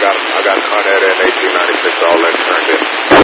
got a Con Ed in 1896, all that turned in.